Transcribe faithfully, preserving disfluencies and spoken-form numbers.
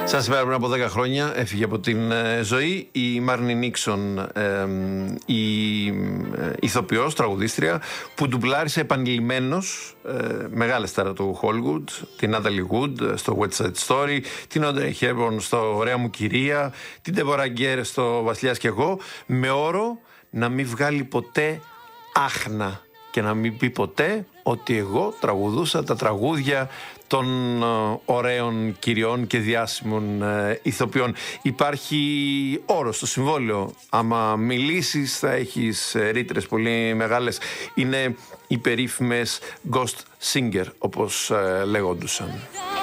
Σαν σήμερα πριν από δέκα χρόνια έφυγε από την ε, ζωή η Μάρνι Νίξον, ε, η ε, ηθοποιός, τραγουδίστρια, που ντουμπλάρισε επανειλημμένως ε, μεγάλες στάρα του Hollywood, την Natalie Wood στο West Side Story, την Audrey Hepburn στο Ωραία μου κυρία, την Deborah Γκέρ στο Βασιλιάς και εγώ, με όρο να μην βγάλει ποτέ άχνα και να μην πει ποτέ ότι εγώ τραγουδούσα τα τραγούδια των uh, ωραίων κυριών και διάσημων uh, ηθοποιών. Υπάρχει όρος στο συμβόλαιο. Άμα μιλήσεις θα έχεις uh, ρήτρες πολύ μεγάλες. Είναι οι περίφημες ghost singer, όπως uh, λέγοντουσαν.